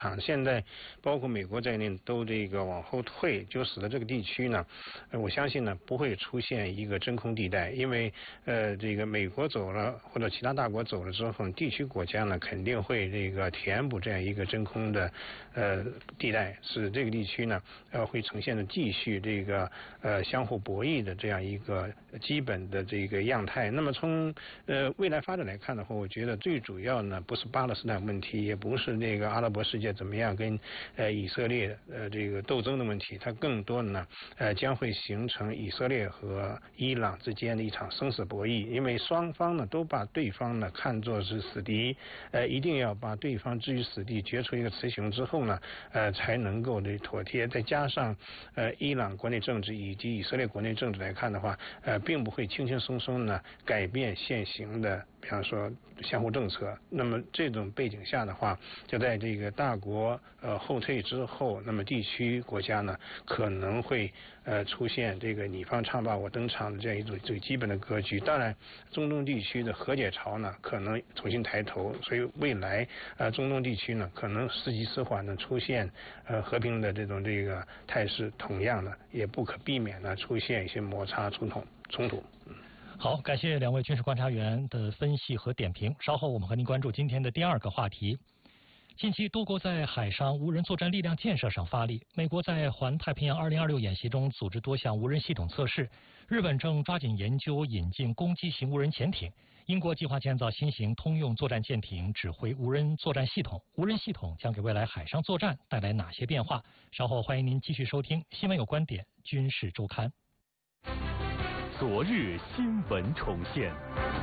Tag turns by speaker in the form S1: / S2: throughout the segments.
S1: 现在包括美国在内都这个往后退，就使得这个地区呢，我相信呢不会出现一个真空地带，因为这个美国走了或者其他大国走了之后，地区国家呢肯定会这个填补这样一个真空的地带，使这个地区呢会呈现的继续这个相互博弈的这样一个基本的这个样态。那么从未来发展来看的话，我觉得最主要呢不是巴勒斯坦问题，也不是那个阿拉伯世界怎么样跟以色列这个斗争的问题，它更多呢将会形成以色列和伊朗之间的一场生死博弈，因为双方呢都把对方呢看作是死敌，一定要把对方置于死地，决出一个雌雄之后呢才能够的妥帖。再加上伊朗国内政治以及以色列国内政治来看的话，并不会轻轻松松呢改变现行的比方说相互政策。那么这种背景下的话，就在这个大国后退之后，那么地区国家呢可能会出现这个你方唱罢我登场的这样一种最基本的格局。当然中东地区的和解潮呢可能重新抬头，所以未来中东地区呢可能时急时缓的出现和平的这个态势，同样的也不可避免的出现一些摩擦冲突。
S2: 好，感谢两位军事观察员的分析和点评。稍后我们和您关注今天的第二个话题。近期多国在海上无人作战力量建设上发力，美国在环太平洋2026演习中组织多项无人系统测试，日本正抓紧研究引进攻击型无人潜艇，英国计划建造新型通用作战舰艇指挥无人作战系统。无人系统将给未来海上作战带来哪些变化？稍后欢迎您继续收听《新闻有观点·军事周刊》。
S3: 昨日新闻重现。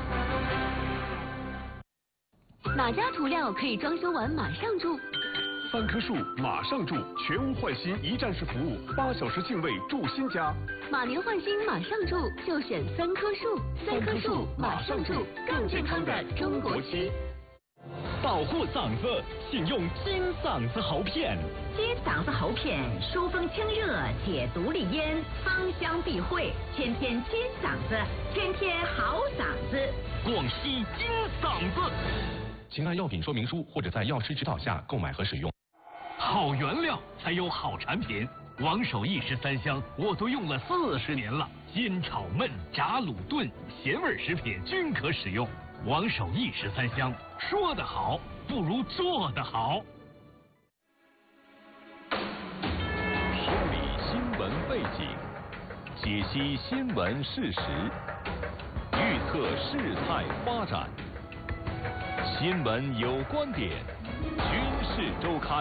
S4: 哪家涂料可以装修完马上住
S5: ？3棵树马上住，全屋换新一站式服务，8小时净位住新家。
S4: 马年换新马上住，就选3棵树，3棵树马上住，更健康的中国区。
S3: 保护嗓子，请用金嗓子喉片。
S6: 金嗓子喉片，疏风清热，解毒利咽，芳香避秽，天天金嗓子，天天好嗓子。
S3: 广西金嗓子。
S5: 请按药品说明书或者在药师指导下购买和使用。
S3: 好原料才有好产品，王守义13香我都用了40年了，煎炒焖炸卤炖咸味食品均可使用。王守义13香，说得好不如做得好。
S7: 梳理新闻背景，解析新闻事实，预测事态发展。新闻有观点，军事周刊。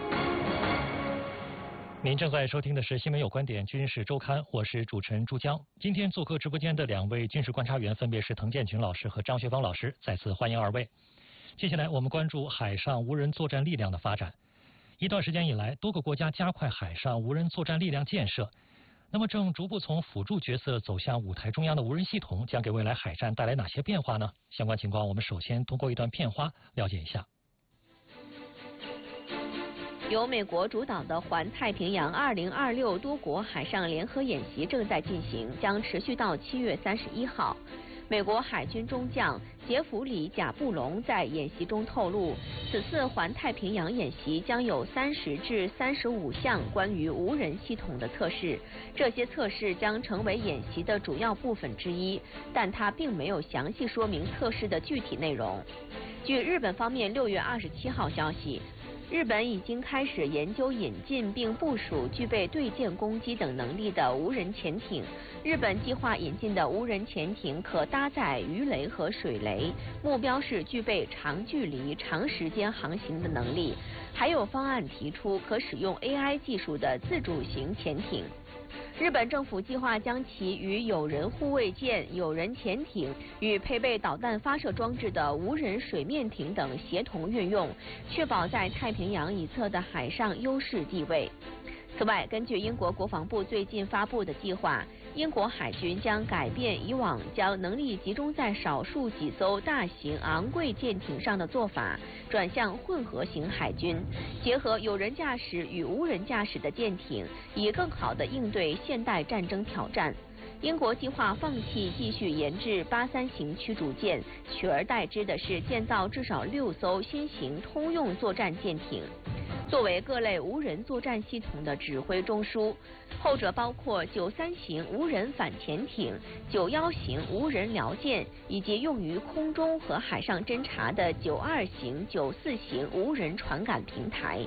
S2: 您正在收听的是《新闻有观点·军事周刊》，我是主持人朱江。今天做客直播间的两位军事观察员分别是滕建群老师和张学芳老师，再次欢迎二位。接下来我们关注海上无人作战力量的发展。一段时间以来，多个国家加快海上无人作战力量建设。那么正逐步从辅助角色走向舞台中央的无人系统，将给未来海战带来哪些变化呢？相关情况我们首先通过一段片花了解一下。
S8: 由美国主导的环太平洋2026多国海上联合演习正在进行，将持续到7月31号。美国海军中将杰弗里·贾布隆在演习中透露，此次环太平洋演习将有30至35项关于无人系统的测试，这些测试将成为演习的主要部分之一，但他并没有详细说明测试的具体内容。据日本方面6月27号消息，日本已经开始研究引进并部署具备对舰攻击等能力的无人潜艇。日本计划引进的无人潜艇可搭载鱼雷和水雷，目标是具备长距离、长时间航行的能力。还有方案提出可使用 AI 技术的自主型潜艇。日本政府计划将其与有人护卫舰、有人潜艇与配备导弹发射装置的无人水面艇等协同运用，确保在太平洋一侧的海上优势地位。此外，根据英国国防部最近发布的计划，英国海军将改变以往将能力集中在少数几艘大型昂贵舰艇上的做法，转向混合型海军，结合有人驾驶与无人驾驶的舰艇，以更好地应对现代战争挑战。英国计划放弃继续研制83型驱逐舰，取而代之的是建造至少6艘新型通用作战舰艇。 作为各类无人作战系统的指挥中枢。后者包括93型无人反潜艇、91型无人僚舰，以及用于空中和海上侦察的92型、94型无人传感平台。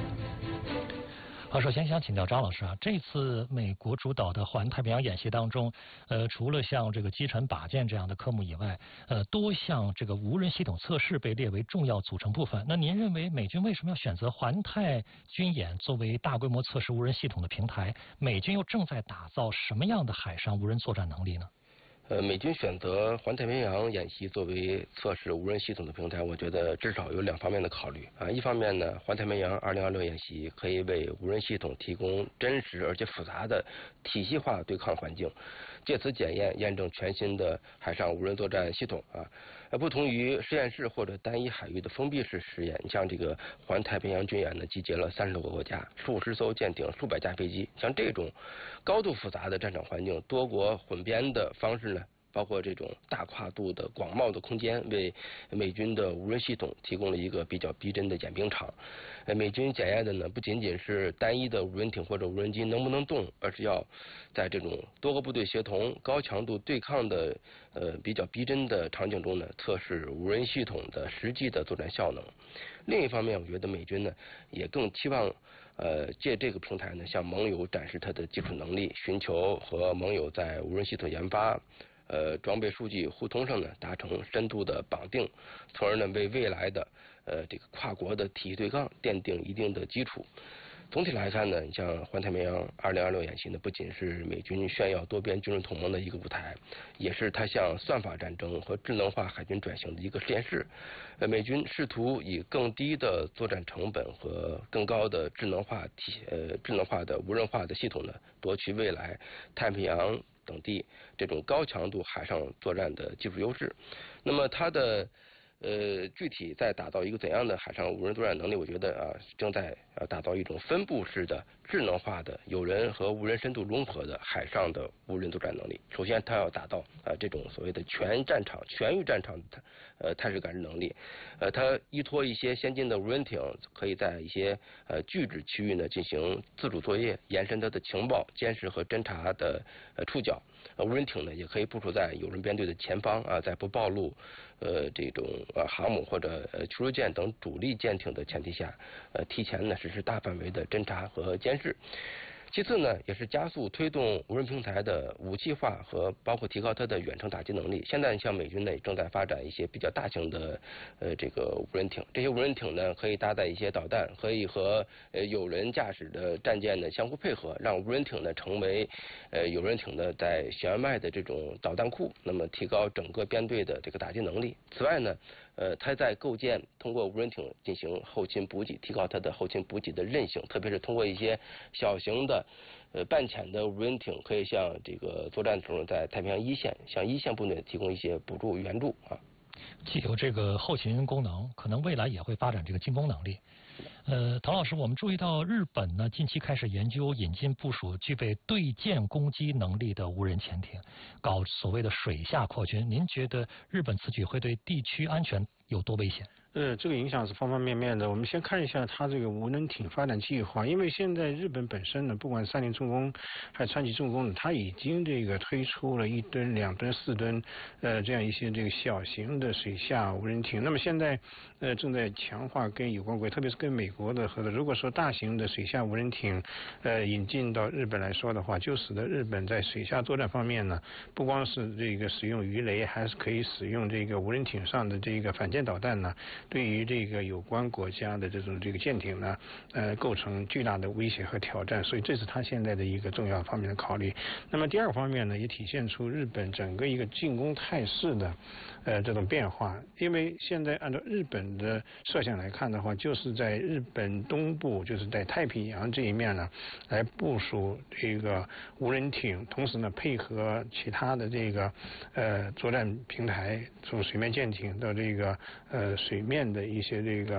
S2: 好，首先想请教张老师啊，这次美国主导的环太平洋演习当中，除了像这个击沉靶舰这样的科目以外，多项这个无人系统测试被列为重要组成部分。那您认为美军为什么要选择环太军演作为大规模测试无人系统的平台？美军又正在打造什么样的海上无人作战能力呢？
S9: 美军选择环太平洋演习作为测试无人系统的平台，我觉得至少有2方面的考虑啊。一方面呢，环太平洋2026演习可以为无人系统提供真实而且复杂的体系化对抗环境，借此验证全新的海上无人作战系统啊。不同于实验室或者单一海域的封闭式实验，像这个环太平洋军演呢，集结了30多个国家、数十艘舰艇、数百架飞机，像这种高度复杂的战场环境，多国混编的方式呢，包括这种大跨度的广袤的空间，为美军的无人系统提供了一个比较逼真的演兵场。美军检验的呢，不仅仅是单一的无人艇或者无人机能不能动，而是要在这种多个部队协同、高强度对抗的比较逼真的场景中呢，测试无人系统的实际的作战效能。另一方面，我觉得美军呢也更期望借这个平台呢，向盟友展示它的技术能力，寻求和盟友在无人系统研发、装备数据互通上呢达成深度的绑定，从而呢为未来的这个跨国的体系对抗奠定一定的基础。总体来看呢，你像环太平洋2026演习呢，不仅是美军炫耀多边军事同盟的一个舞台，也是它向算法战争和智能化海军转型的一个实验室。美军试图以更低的作战成本和更高的智能化的无人化的系统呢，夺取未来太平洋等地这种高强度海上作战的技术优势。那么它的具体在打造一个怎样的海上无人作战能力，我觉得正在打造一种分布式的智能化的有人和无人深度融合的海上的无人作战能力。首先它要达到这种所谓的全域战场态势感知能力。它依托一些先进的无人艇，可以在一些拒止区域呢进行自主作业，延伸它的情报、监视和侦察的触角。无人艇呢也可以部署在有人编队的前方在不暴露这种航母或者驱逐舰等主力舰艇的前提下，提前呢实施大范围的侦察和监视。其次呢，也是加速推动无人平台的武器化和包括提高它的远程打击能力。现在像美军呢也正在发展一些比较大型的这个无人艇，这些无人艇呢可以搭载一些导弹，可以和有人驾驶的战舰呢相互配合，让无人艇呢成为有人艇的在舷外的这种导弹库，那么提高整个编队的这个打击能力。此外呢，它在构建通过无人艇进行后勤补给，提高它的后勤补给的韧性，特别是通过一些小型的半潜的无人艇，可以向这个作战的时候在太平洋向一线部队提供一些补助援助啊。
S2: 既有这个后勤功能，可能未来也会发展这个进攻能力。陶老师，我们注意到日本呢近期开始研究引进部署具备对舰攻击能力的无人潜艇，搞所谓的水下扩军。您觉得日本此举会对地区安全有多危险？
S1: 这个影响是方方面面的。我们先看一下它这个无人艇发展计划，因为现在日本本身呢，不管三菱重工还是川崎重工呢，它已经这个推出了1吨、2吨、4吨这样一些这个小型的水下无人艇。那么现在正在强化跟有关国家，特别是跟美国的合作。如果说大型的水下无人艇引进到日本来说的话，就使得日本在水下作战方面呢，不光是这个使用鱼雷，还是可以使用这个无人艇上的这个反舰导弹呢，对于这个有关国家的这种这个舰艇呢，构成巨大的威胁和挑战，所以这是他现在的一个重要方面的考虑。那么第二个方面呢，也体现出日本整个一个进攻态势的这种变化。因为现在按照日本的设想来看的话，就是在日本东部，就是在太平洋这一面呢，来部署这个无人艇，同时呢配合其他的这个作战平台，从水面舰艇到这个水面的一些这个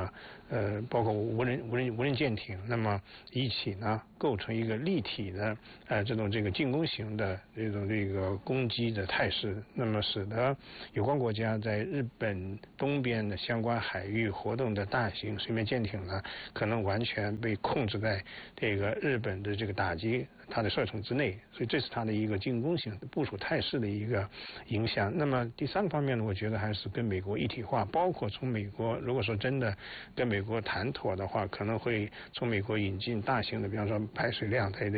S1: 包括无人舰艇，那么一起呢构成一个立体的这种进攻型的这个攻击的态势，那么使得有关国家在日本东边的相关海域活动的大型水面舰艇呢，可能完全被控制在这个日本的打击它的射程之内，所以这是它的一个进攻型部署态势的一个影响。那么第三个方面呢，我觉得还是跟美国一体化，包括从美国如果说真的跟美国谈妥的话，可能会从美国引进大型的，比方说排水量在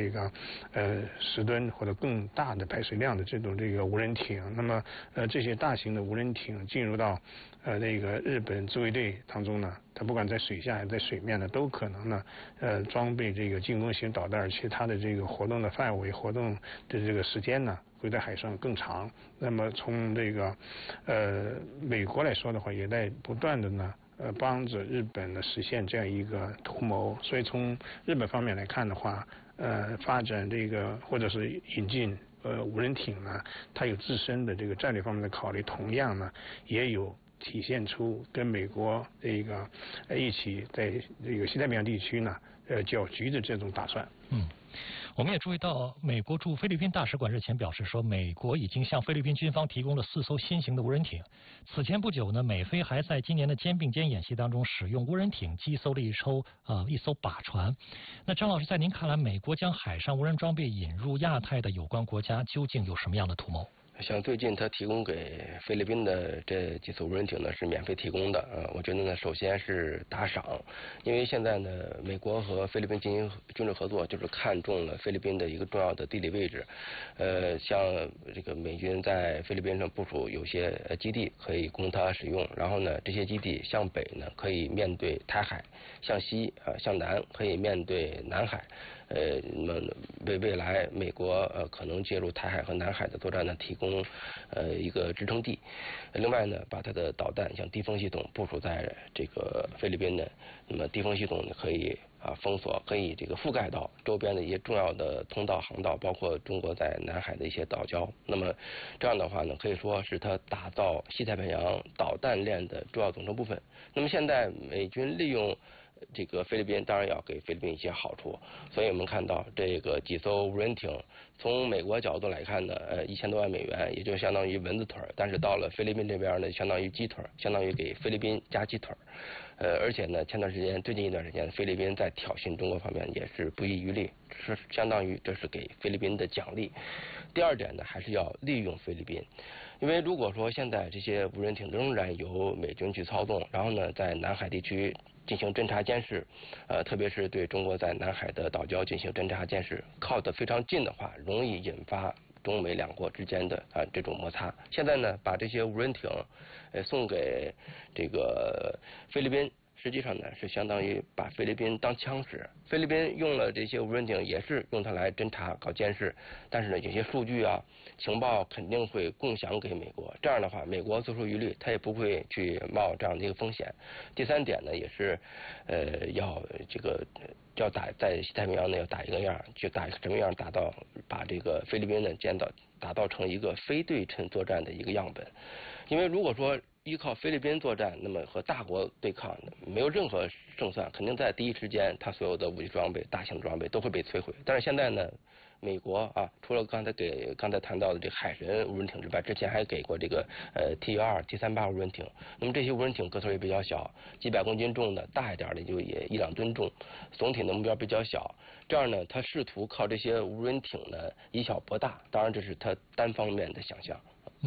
S1: 10吨或者更大的排水量的这个无人艇。那么这些大型的无人艇进入到日本自卫队当中呢，它不管在水下还是在水面呢，都可能呢装备进攻型导弹，而且它的活动的范围、活动的时间呢，会在海上更长。那么从美国来说的话，也在不断的呢帮着日本呢实现这样一个图谋。所以从日本方面来看的话，发展或者是引进无人艇呢，它有自身的战略方面的考虑，同样呢也有体现出跟美国一起在西太平洋地区呢搅局的这种打算。
S2: 我们也注意到，美国驻菲律宾大使馆日前表示说，美国已经向菲律宾军方提供了4艘新型的无人艇。此前不久呢，美菲还在今年的肩并肩演习当中使用无人艇击搜了一艘靶船。那张老师，在您看来，美国将海上无人装备引入亚太的有关国家，究竟有什么样的图谋？
S9: 像最近他提供给菲律宾的这几艘无人艇呢是免费提供的我觉得呢首先是打赏，因为现在呢美国和菲律宾进行军事合作，就是看中了菲律宾的一个重要的地理位置，像美军在菲律宾上部署有些基地可以供它使用，然后呢这些基地向北呢可以面对台海，向西向南可以面对南海。那么为未来美国可能介入台海和南海的作战呢提供一个支撑地。另外呢，把它的导弹像地锋系统部署在菲律宾呢，那么地锋系统呢可以封锁，可以覆盖到周边的一些重要的通道航道，包括中国在南海的一些岛礁。那么这样的话呢，可以说是它打造西太平洋导弹链的重要组成部分。那么现在美军利用菲律宾，当然要给菲律宾一些好处，所以我们看到几艘无人艇，从美国角度来看呢，1000多万美元，也就相当于蚊子腿，但是到了菲律宾这边呢，相当于鸡腿，相当于给菲律宾加鸡腿。而且呢，最近一段时间，菲律宾在挑衅中国方面也是不遗余力，是相当于这是给菲律宾的奖励。第二点呢，还是要利用菲律宾，因为如果说现在这些无人艇仍然由美军去操纵，然后呢，在南海地区进行侦察监视，特别是对中国在南海的岛礁进行侦察监视，靠得非常近的话，容易引发中美两国之间的这种摩擦。现在呢，把这些无人艇送给菲律宾，实际上呢是相当于把菲律宾当枪使。菲律宾用了这些无人艇，也是用它来侦察、搞监视，但是呢，有些数据情报肯定会共享给美国。这样的话，美国自出一虑，他也不会去冒这样的一个风险。第三点呢，也是要在西太平洋呢要打一个样，就打什么样，把菲律宾呢打造成一个非对称作战的一个样本。因为如果说依靠菲律宾作战，那么和大国对抗没有任何胜算，肯定在第一时间，它所有的武器装备、大型装备都会被摧毁。但是现在呢，美国除了刚才谈到的海神无人艇之外，之前还给过T-12、T-38无人艇。那么这些无人艇个头也比较小，几百公斤重的，大一点的就也1-2吨重，总体的目标比较小。这样呢，他试图靠这些无人艇呢以小博大，当然这是他单方面的想象。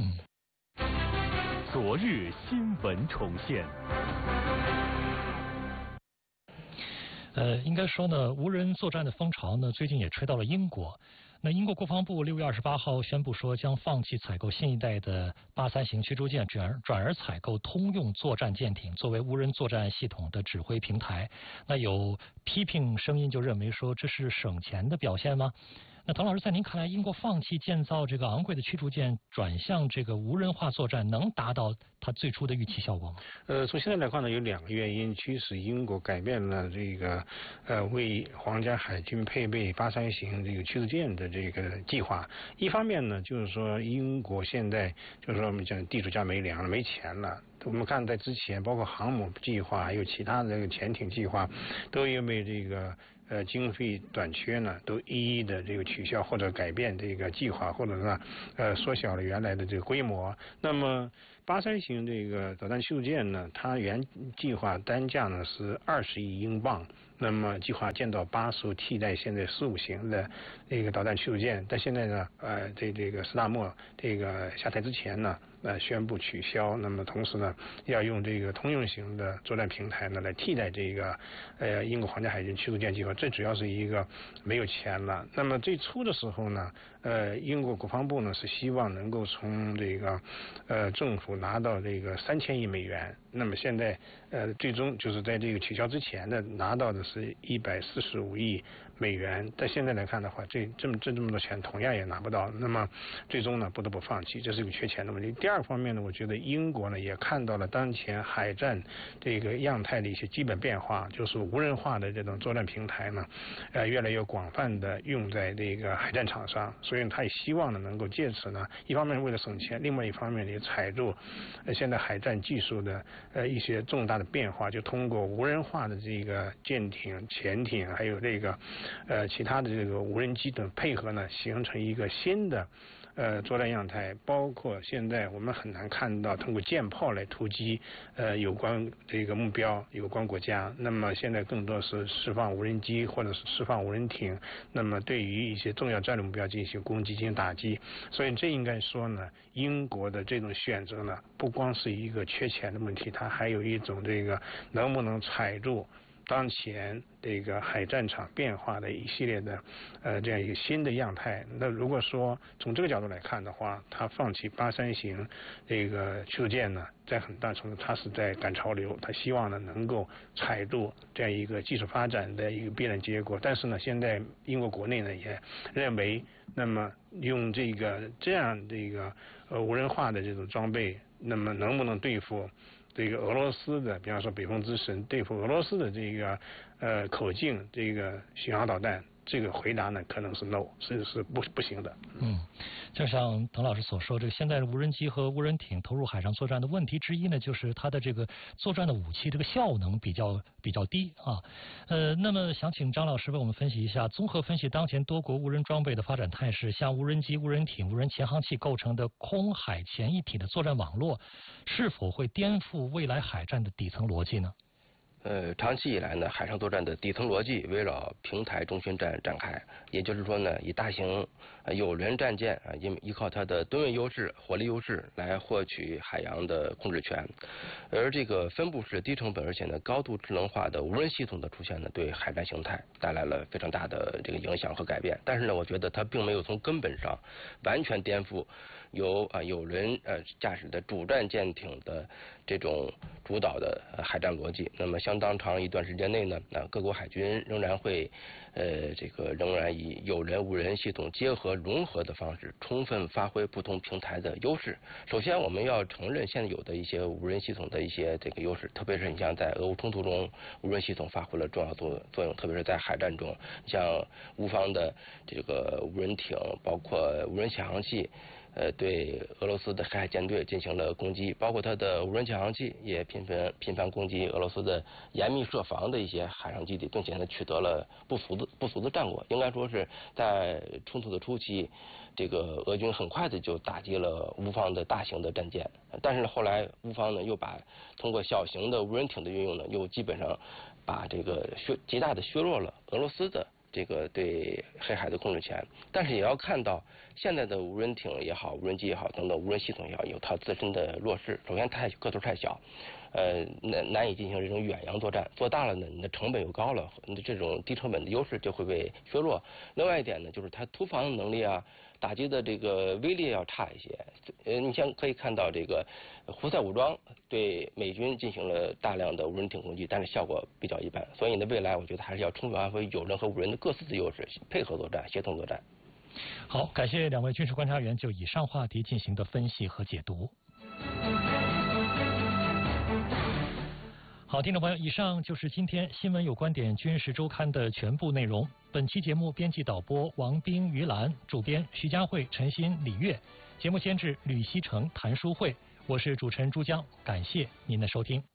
S7: 昨日新闻重现。
S2: 应该说呢，无人作战的风潮呢，最近也吹到了英国。那英国国防部6月28号宣布说，将放弃采购新一代的83型驱逐舰，转而采购通用作战舰艇作为无人作战系统的指挥平台。那有批评声音就认为说，这是省钱的表现吗？那唐老师，在您看来，英国放弃建造昂贵的驱逐舰，转向无人化作战，能达到它最初的预期效果吗？
S1: 从现在来看呢，有2个原因驱使英国改变了为皇家海军配备83型驱逐舰的计划。一方面呢，就是说英国现在就是说我们讲地主家没粮了，没钱了。 我们看在之前，包括航母计划，还有其他的这个潜艇计划，都因为这个经费短缺呢，都一一的这个取消或者改变这个计划，或者是缩小了原来的这个规模。那么83型这个导弹驱逐舰呢，它原计划单价呢是20亿英镑。那么计划建造8艘替代现在15型的这个导弹驱逐舰，但现在呢，这个斯大默这个下台之前呢，宣布取消。那么同时呢，要用这个通用型的作战平台呢来替代这个英国皇家海军驱逐舰计划。这主要是一个没有钱了。那么最初的时候呢，英国国防部呢是希望能够从这个政府拿到这个3000亿美元。那么现在最终就是在这个取消之前呢，拿到的是145亿美元。但现在来看的话，这么多钱同样也拿不到。那么最终呢不得不放弃，这是一个缺钱的问题。第二方面呢，我觉得英国呢也看到了当前海战这个样态的一些基本变化，就是无人化的这种作战平台呢，越来越广泛的用在这个海战场上。所以他也希望呢能够借此呢，一方面为了省钱，另外一方面也踩住现在海战技术的一些重大的变化，就通过无人化的这个舰艇、潜艇，还有这个其他的这个无人机等配合呢，形成一个新的作战样态。包括现在我们很难看到通过舰炮来突击有关这个目标、有关国家。那么现在更多是释放无人机或者是释放无人艇，那么对于一些重要战略目标进行攻击、进行打击。所以这应该说呢，英国的这种选择呢，不光是一个缺钱的问题，它还有一种这个能不能踩住当前这个海战场变化的一系列的这样一个新的样态。那如果说从这个角度来看的话，他放弃83型这个驱逐舰呢，在很大程度他是在赶潮流，他希望呢能够踩住这样一个技术发展的一个必然结果。但是呢，现在英国国内呢也认为，那么用这样无人化的这种装备，那么能不能对付这个俄罗斯的，比方说北风之神对付俄罗斯的这个口径这个巡航导弹，这个回答呢可能是 no， 是不行的。
S2: 就像滕老师所说，这个现在的无人机和无人艇投入海上作战的问题之一呢，就是它的这个作战的武器这个效能比较低啊。那么想请张老师为我们分析一下，综合分析当前多国无人装备的发展态势，像无人机、无人艇、无人潜航器构成的空海潜一体的作战网络，是否会颠覆未来海战的底层逻辑呢？
S9: 长期以来呢，海上作战的底层逻辑围绕平台中心战展开，也就是说呢，以大型有人战舰依靠它的吨位优势、火力优势来获取海洋的控制权。而这个分布式、低成本而且呢高度智能化的无人系统的出现呢，对海战形态带来了非常大的这个影响和改变。但是呢，我觉得它并没有从根本上完全颠覆由有人驾驶的主战舰艇的这种主导的海战逻辑。那么相当长一段时间内呢，各国海军仍然会仍然以有人无人系统结合融合的方式，充分发挥不同平台的优势。首先，我们要承认现有的一些无人系统的一些这个优势，特别是你像在俄乌冲突中，无人系统发挥了重要作用，特别是在海战中，像乌方的这个无人艇，包括无人潜航器。对俄罗斯的黑海舰队进行了攻击，包括它的无人潜航器也频繁攻击俄罗斯的严密设防的一些海上基地，并且呢取得了不俗的战果。应该说是在冲突的初期，这个俄军很快的就打击了乌方的大型的战舰，但是后来乌方呢又通过小型的无人艇的运用呢，又基本上把这个极大的削弱了俄罗斯的这个对黑海的控制权。但是也要看到现在的无人艇也好，无人机也好等等无人系统也好，有它自身的弱势。首先它个头太小，难以进行这种远洋作战，做大了呢你的成本又高了，你的这种低成本的优势就会被削弱。另外一点呢，就是它突防的能力打击的这个威力要差一些。你像可以看到这个胡塞武装对美军进行了大量的无人艇攻击，但是效果比较一般。所以呢，未来我觉得还是要充分发挥有人和无人的各自的优势，配合作战，协同作战。
S2: 好，感谢两位军事观察员就以上话题进行的分析和解读。好，听众朋友，以上就是今天新闻有观点军事周刊的全部内容。本期节目编辑导播王斌、于兰，主编徐佳慧、陈鑫、李月，节目监制吕希成、谭淑慧， 我是主持人朱江，感谢您的收听。